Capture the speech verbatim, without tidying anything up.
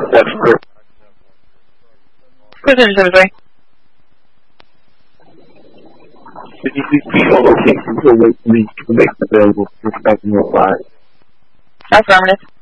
That's correct. Prison Cemetery. Did you see the location to wait for me to make available for back in your five? Affirmative.